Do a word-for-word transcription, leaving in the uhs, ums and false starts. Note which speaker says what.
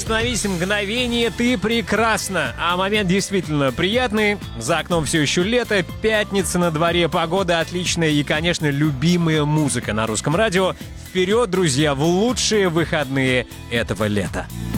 Speaker 1: остановись мгновение, ты прекрасна. А момент действительно приятный. За окном все еще лето, пятница на дворе, погода отличная и, конечно, любимая музыка на русском радио. Вперед, друзья, в лучшие выходные этого лета.